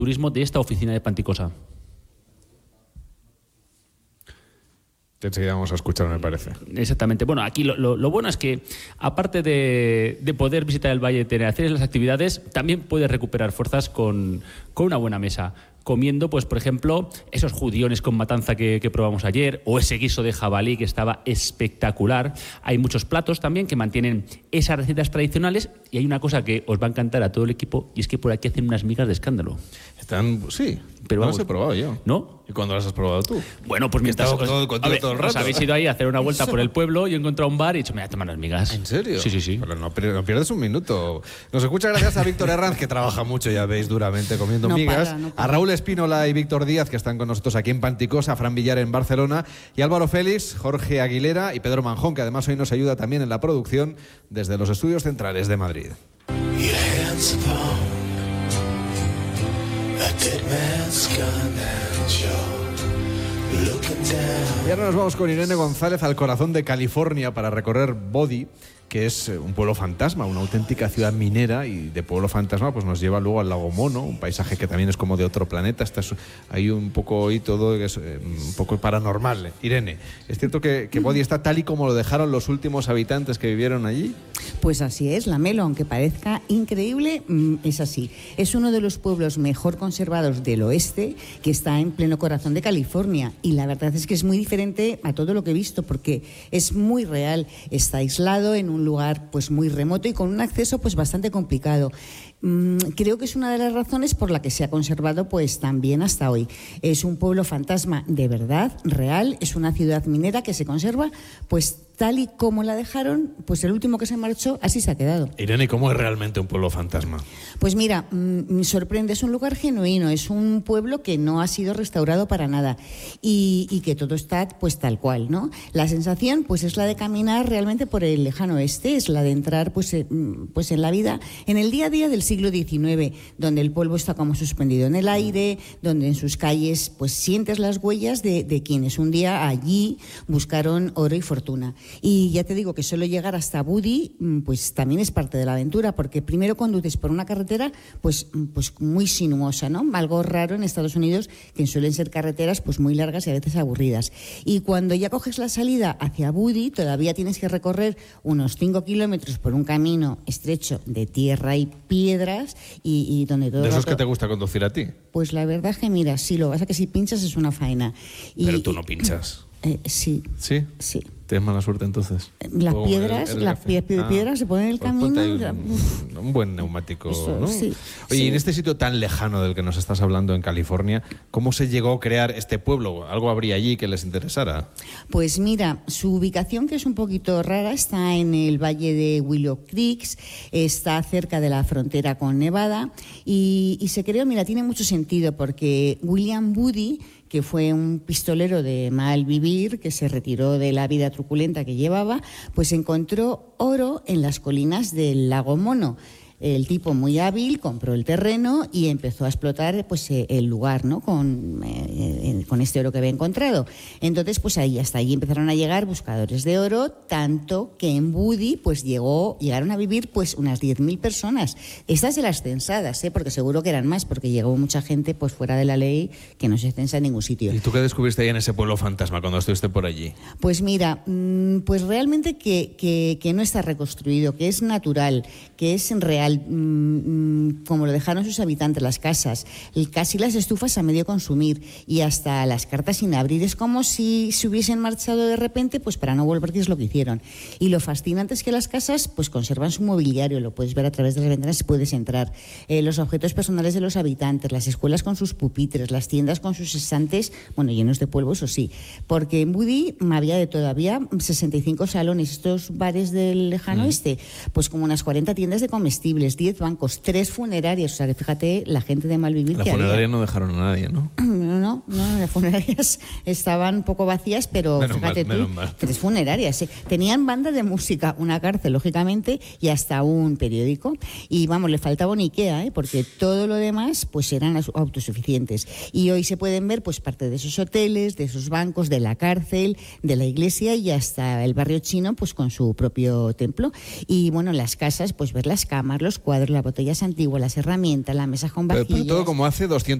turismo de esta oficina de Panticosa. Enseguida vamos a escuchar, me parece. Exactamente. Bueno, aquí lo bueno es que, aparte de poder visitar el Valle, de hacer las actividades, también puedes recuperar fuerzas con una buena mesa. Comiendo, pues por ejemplo, esos judiones con matanza que probamos ayer, o ese guiso de jabalí que estaba espectacular. Hay muchos platos también que mantienen esas recetas tradicionales, y hay una cosa que os va a encantar a todo el equipo, y es que por aquí hacen unas migas de escándalo. Sí, pero no vamos, las he probado yo. ¿No? ¿Y cuándo las has probado tú? Bueno, pues mientras contigo todo el rato. os habéis ido ahí a hacer una vuelta por el pueblo, yo he encontrado un bar y he dicho, me voy a tomar unas migas. ¿En serio? Sí. Pero no pierdes un minuto. Nos escucha gracias a Víctor Herranz, que trabaja mucho, ya veis, duramente comiendo migas. No para. A Raúl Espínola y Víctor Díaz, que están con nosotros aquí en Panticosa, a Fran Villar en Barcelona, y Álvaro Félix, Jorge Aguilera y Pedro Manjón, que además hoy nos ayuda también en la producción desde los estudios centrales de Madrid. Y ahora nos vamos con Irene González al corazón de California para recorrer Body, que es un pueblo fantasma, una auténtica ciudad minera, y de pueblo fantasma pues nos lleva luego al lago Mono, un paisaje que también es como de otro planeta. Hay un poco y todo que es un poco paranormal. Irene, ¿es cierto que Body está tal y como lo dejaron los últimos habitantes que vivieron allí? Pues así es, Lamelo, aunque parezca increíble, es así. Es uno de los pueblos mejor conservados del oeste, que está en pleno corazón de California, y la verdad es que es muy diferente a todo lo que he visto, porque es muy real. Está aislado en un lugar pues muy remoto y con un acceso pues bastante complicado. Creo que es una de las razones por la que se ha conservado pues también hasta hoy. Es un pueblo fantasma de verdad, real, es una ciudad minera que se conserva pues tal y como la dejaron, pues el último que se marchó así se ha quedado. Irene, ¿cómo es realmente un pueblo fantasma? Pues mira, me sorprende, es un lugar genuino, es un pueblo que no ha sido restaurado para nada y que todo está pues tal cual, ¿no? La sensación pues es la de caminar realmente por el lejano oeste, es la de entrar pues en la vida, en el día a día del siglo XIX, donde el polvo está como suspendido en el aire, donde en sus calles pues sientes las huellas de quienes un día allí buscaron oro y fortuna. Y ya te digo que solo llegar hasta Body pues también es parte de la aventura, porque primero conduces por una carretera pues muy sinuosa, ¿no? Algo raro en Estados Unidos, que suelen ser carreteras pues muy largas y a veces aburridas. Y cuando ya coges la salida hacia Body, todavía tienes que recorrer unos 5 kilómetros por un camino estrecho de tierra y piedras y donde todo... ¿De esos que te gusta conducir a ti? Pues la verdad es que mira, sí, lo que pasa es que si pinchas es una faena. Pero tú no pinchas. Sí. ¿Sí? Sí. ¿Tienes mala suerte entonces? Las piedras se ponen en el camino. Un buen neumático, eso, ¿no? Sí, Oye, sí. y en este sitio tan lejano del que nos estás hablando en California, ¿cómo se llegó a crear este pueblo? ¿Algo habría allí que les interesara? Pues mira, su ubicación, que es un poquito rara, está en el valle de Willow Creek, está cerca de la frontera con Nevada y se creó, mira, tiene mucho sentido porque William Body, que fue un pistolero de mal vivir, que se retiró de la vida truculenta que llevaba, pues encontró oro en las colinas del lago Mono. El tipo, muy hábil, compró el terreno y empezó a explotar pues el lugar, ¿no? Con este oro que había encontrado. Entonces, pues ahí hasta allí empezaron a llegar buscadores de oro, tanto que en Body pues llegaron a vivir pues unas 10.000 personas. Estas de las censadas, porque seguro que eran más, porque llegó mucha gente pues fuera de la ley que no se censa en ningún sitio. ¿Y tú qué descubriste ahí en ese pueblo fantasma cuando estuviste por allí? Pues mira, pues realmente que no está reconstruido, que es natural, que es real, como lo dejaron sus habitantes, las casas, casi las estufas a medio consumir y hasta las cartas sin abrir. Es como si se hubiesen marchado de repente pues para no volver, que es lo que hicieron. Y lo fascinante es que las casas pues conservan su mobiliario, lo puedes ver a través de las ventanas y puedes entrar. Los objetos personales de los habitantes, las escuelas con sus pupitres, las tiendas con sus estantes, bueno, llenos de polvo, eso sí, porque en Body había de todo, había 65 salones, estos bares del lejano oeste, pues como unas 40 tiendas de comestibles, 10 bancos, 3 funerarias, o sea que fíjate la gente de mal vivir La que funeraria había. no dejaron a nadie, ¿no? No, las funerarias estaban un poco vacías, pero fíjate tú, 3 funerarias. ¿Sí? Tenían banda de música, una cárcel, lógicamente, y hasta un periódico. Y vamos, le faltaba un IKEA, porque todo lo demás pues eran autosuficientes. Y hoy se pueden ver pues parte de esos hoteles, de esos bancos, de la cárcel, de la iglesia y hasta el barrio chino pues con su propio templo. Y bueno, en las casas pues ver las camas, los cuadros, las botellas antiguas, las herramientas, las mesas con vajillas. Pero todo como hace 200